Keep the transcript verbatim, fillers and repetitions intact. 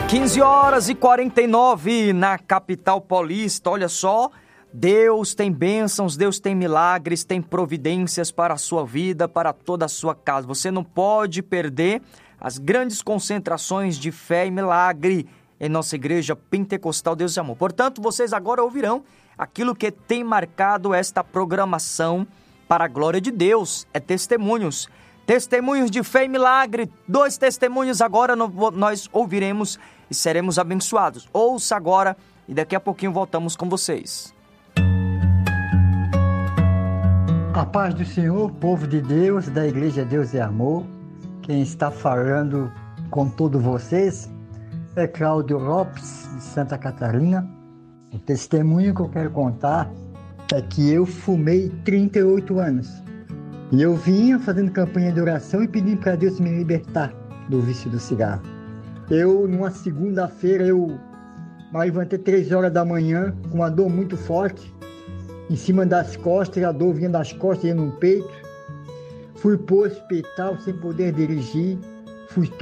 quinze horas e quarenta e nove na capital paulista. Olha só, Deus tem bênçãos, Deus tem milagres, tem providências para a sua vida, para toda a sua casa. Você não pode perder as grandes concentrações de fé e milagre em nossa igreja pentecostal Deus e Amor. Portanto, vocês agora ouvirão aquilo que tem marcado esta programação para a glória de Deus. É testemunhos. Testemunhos de fé e milagre. Dois testemunhos agora nós ouviremos e seremos abençoados. Ouça agora e daqui a pouquinho voltamos com vocês. A paz do Senhor, povo de Deus, da Igreja Deus e Amor. Quem está falando com todos vocês é Cláudio Lopes, de Santa Catarina. O testemunho que eu quero contar é que eu fumei trinta e oito anos. E eu vinha fazendo campanha de oração e pedindo para Deus me libertar do vício do cigarro. Eu, numa segunda-feira, eu me levantei três horas da manhã com uma dor muito forte, em cima das costas, a dor vinha das costas e ia no peito. Fui para o hospital sem poder dirigir, fui